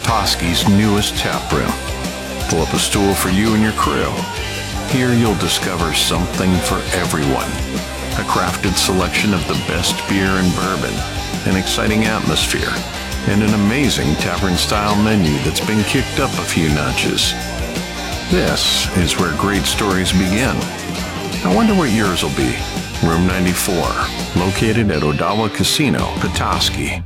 Petoskey's newest tap room. Pull up a stool for you and your crew. Here you'll discover something for everyone. A crafted selection of the best beer and bourbon, an exciting atmosphere, and an amazing tavern-style menu that's been kicked up a few notches. This is where great stories begin. I wonder what yours will be. Room 94, located at Odawa Casino, Petoskey.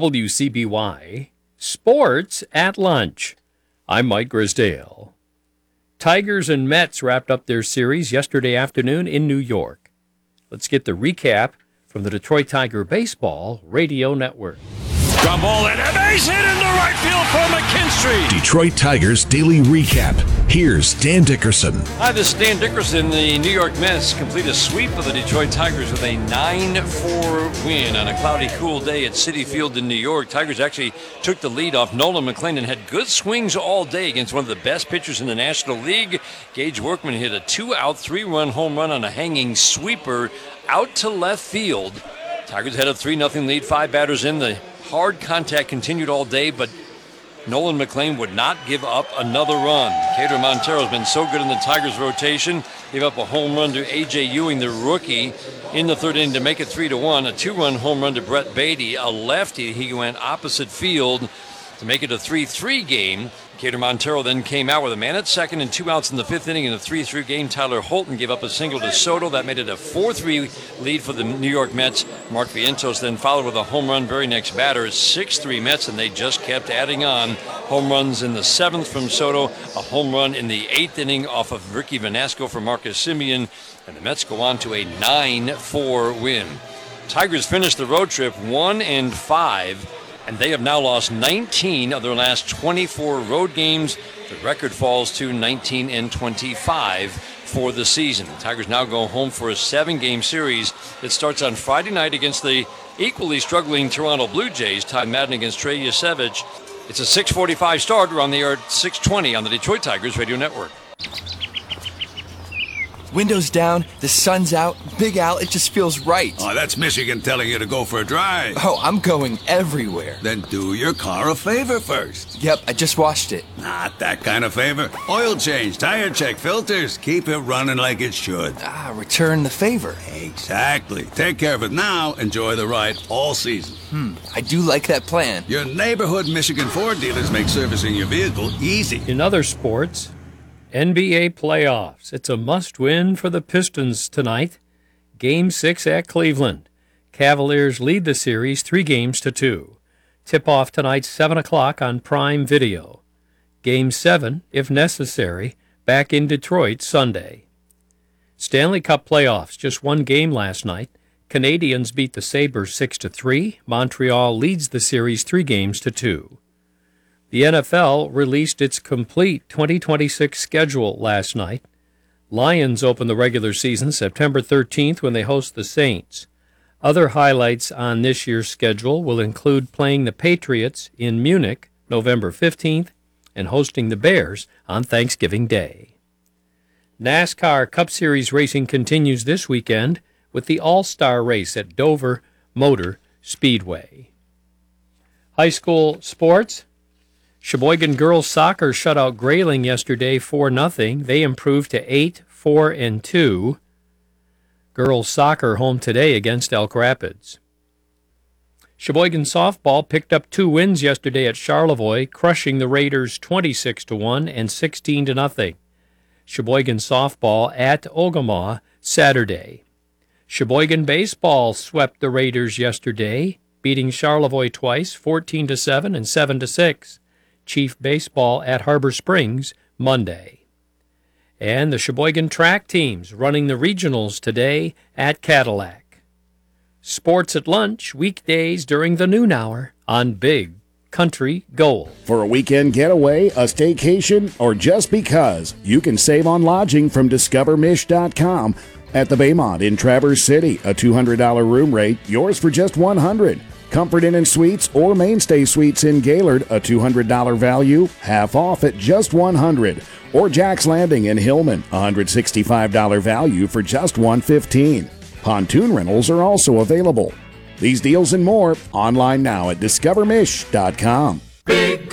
WCBY Sports at Lunch. I'm Mike Grisdale. Tigers and Mets wrapped up their series yesterday afternoon in New York. Let's get the recap from the Detroit Tiger Baseball Radio Network. Ground ball and a base hit into right field for McKinstry. Detroit Tigers Daily Recap. Here's Dan Dickerson. Hi, this is Dan Dickerson. The New York Mets complete a sweep of the Detroit Tigers with a 9-4 win on a cloudy, cool day at Citi Field in New York. Tigers actually took the lead off Nolan McLean and had good swings all day against one of the best pitchers in the National League. Gage Workman hit a 2-out, 3-run home run on a hanging sweeper out to left field. Tigers had a 3-0 lead, 5 batters in. The hard contact continued all day, but Nolan McLean would not give up another run. Cater Montero's been so good in the Tigers' rotation. Gave up a home run to A.J. Ewing, the rookie, in the third inning to make it 3-1. A 2-run home run to Brett Beatty, a lefty. He went opposite field to make it a 3-3 game. Cater Montero then came out with a man at second and 2 outs in the fifth inning in a 3-3 game. Tyler Holton gave up a single to Soto. That made it a 4-3 lead for the New York Mets. Mark Vientos then followed with a home run very next batter. 6-3 Mets, and they just kept adding on. Home runs in the seventh from Soto, a home run in the eighth inning off of Ricky Vanasco for Marcus Semien, and the Mets go on to a 9-4 win. Tigers finished the road trip 1-5. And they have now lost 19 of their last 24 road games. The record falls to 19-25 for the season. The Tigers now go home for a 7-game series. It starts on Friday night against the equally struggling Toronto Blue Jays. Todd Madden against Trey Yasevich. It's a 6:45 start. We're on the air at 6:20 on the Detroit Tigers Radio Network. Windows down, the sun's out, Big Al, it just feels right. Oh, that's Michigan telling you to go for a drive. Oh, I'm going everywhere. Then do your car a favor first. Yep, I just washed it. Not that kind of favor. Oil change, tire check, filters. Keep it running like it should. Return the favor. Exactly. Take care of it now. Enjoy the ride all season. I do like that plan. Your neighborhood Michigan Ford dealers make servicing your vehicle easy. In other sports, NBA playoffs. It's a must-win for the Pistons tonight. Game 6 at Cleveland. Cavaliers lead the series 3-2. Tip-off tonight, 7 o'clock on Prime Video. Game 7, if necessary, back in Detroit Sunday. Stanley Cup playoffs. Just one game last night. Canadiens beat the Sabres 6-3. Montreal leads the series 3-2. The NFL released its complete 2026 schedule last night. Lions open the regular season September 13th when they host the Saints. Other highlights on this year's schedule will include playing the Patriots in Munich November 15th and hosting the Bears on Thanksgiving Day. NASCAR Cup Series racing continues this weekend with the All-Star race at Dover Motor Speedway. High school sports. Sheboygan girls soccer shut out Grayling yesterday 4-0. They improved to 8-4-2. Girls soccer home today against Elk Rapids. Sheboygan softball picked up 2 wins yesterday at Charlevoix, crushing the Raiders 26-1 and 16-0. Sheboygan softball at Ogemaw Saturday. Sheboygan baseball swept the Raiders yesterday, beating Charlevoix twice, 14-7 and 7-6. Chief baseball at Harbor Springs Monday. And the Sheboygan track teams running the regionals today at Cadillac. Sports at lunch, weekdays during the noon hour on Big Country Gold. For a weekend getaway, a staycation, or just because, you can save on lodging from DiscoverMish.com. At the Baymont in Traverse City, a $200 room rate, yours for just $100. Comfort Inn and Suites or Mainstay Suites in Gaylord, a $200 value, half off at just $100. Or Jack's Landing in Hillman, a $165 value for just $115. Pontoon rentals are also available. These deals and more online now at DiscoverMish.com. Big